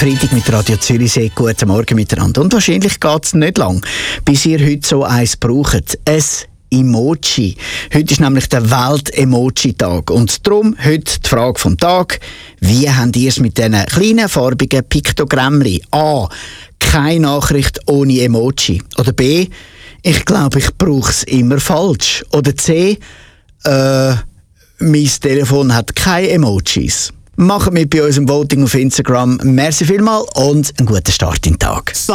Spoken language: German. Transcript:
Freitag mit Radio Zürichsee. Guten Morgen miteinander. Und wahrscheinlich geht es nicht lang, bis ihr heute so eins braucht. Ein Emoji. Heute ist nämlich der Welt-Emoji-Tag. Und darum heute die Frage vom Tag. Wie habt ihr es mit diesen kleinen, farbigen Piktogrammchen? A. Keine Nachricht ohne Emoji. Oder B. Ich glaube, ich brauche es immer falsch. Oder C. Mein Telefon hat keine Emojis. Macht mit bei unserem Voting auf Instagram. Merci vielmals und einen guten Start in den Tag.